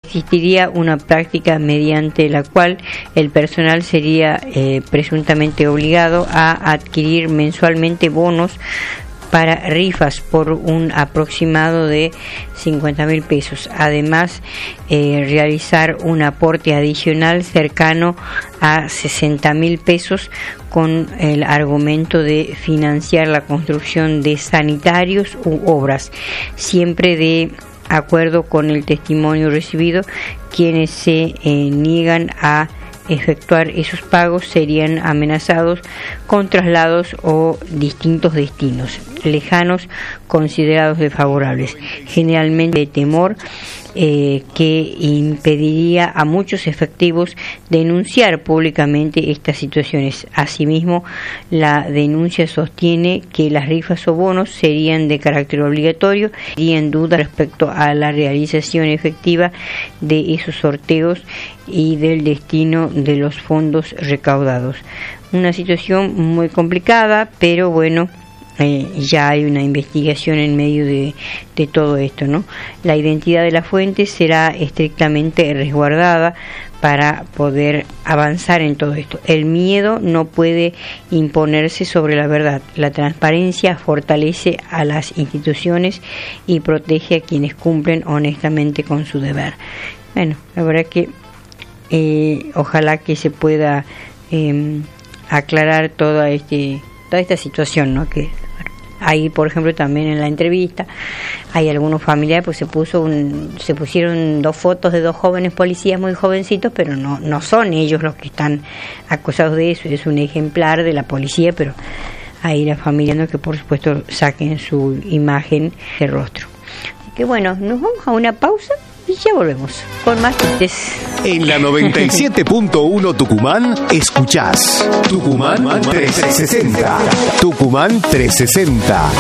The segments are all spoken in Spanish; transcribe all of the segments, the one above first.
existiría una práctica mediante la cual el personal sería presuntamente obligado a adquirir mensualmente bonos para rifas por un aproximado de 50.000 pesos. Además, realizar un aporte adicional cercano a 60.000 pesos con el argumento de financiar la construcción de sanitarios u obras, siempre de acuerdo con el testimonio recibido. Quienes se niegan a efectuar esos pagos serían amenazados con traslados o distintos destinos lejanos considerados desfavorables, generalmente de temor que impediría a muchos efectivos denunciar públicamente estas situaciones. Asimismo, la denuncia sostiene que las rifas o bonos serían de carácter obligatorio y en duda respecto a la realización efectiva de esos sorteos y del destino de los fondos recaudados. Una situación muy complicada, pero bueno, ya hay una investigación en medio de todo esto, ¿no? La identidad de la fuente será estrictamente resguardada para poder avanzar en todo esto. El miedo no puede imponerse sobre la verdad. La transparencia fortalece a las instituciones y protege a quienes cumplen honestamente con su deber. Bueno, la verdad que ojalá que se pueda aclarar toda esta situación, ¿no? Que ahí, por ejemplo, también en la entrevista hay algunos familiares, pues se pusieron 2 fotos de 2 jóvenes policías muy jovencitos, pero no son ellos los que están acusados de eso. Es un ejemplar de la policía, pero ahí la familia, ¿no?, que por supuesto saquen su imagen de rostro. Así que bueno, nos vamos a una pausa y ya volvemos con más chistes. En la 97.1 Tucumán escuchás Tucumán 360. Tucumán 360.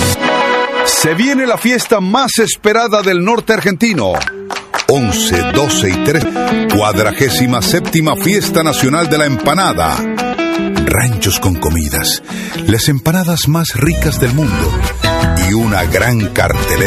Se viene la fiesta más esperada del norte argentino. 11, 12 y 13, 47ª Fiesta Nacional de la Empanada. Ranchos con comidas, las empanadas más ricas del mundo y una gran cartelera